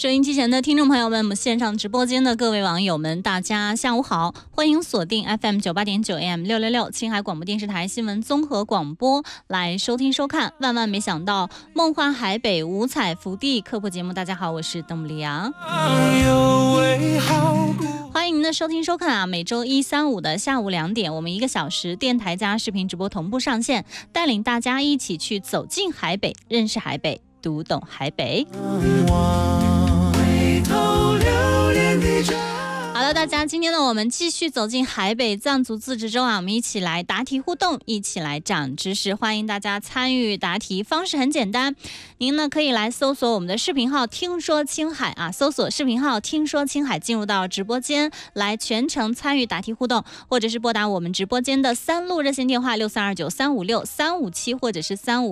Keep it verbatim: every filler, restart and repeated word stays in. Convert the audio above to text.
收音机前的听众朋友们，我们线上直播间的各位网友们，大家下午好，欢迎锁定 F M 九八点九 A M 六六六青海广播电视台新闻综合广播来收听收看。万万没想到，梦幻海北五彩福地科普节目，大家好，我是邓布利亚。欢迎您的收听收看啊！每周一、三、五的下午两点，我们一个小时电台加视频直播同步上线，带领大家一起去走进海北，认识海北，读懂海北。好了，大家，今天呢，我们继续走进海北藏族自治州啊，我们一起来答题互动，一起来长知识，欢迎大家参与答题。方式很简单，您呢可以来搜索我们的视频号"听说青海"啊，搜索视频号"听说青海"，进入到直播间来全程参与答题互动，或者是拨打我们直播间的三路热线电话六三二九三五六三五七或者是三五。